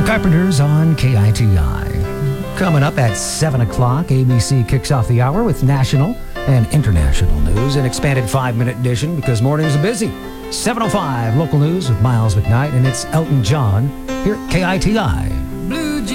Carpenters on KITI. Coming up at 7 o'clock, ABC kicks off the hour with national and international news, an expanded 5-minute edition because mornings are busy. 7:05 local news with Miles McKnight, and it's Elton John here at KITI.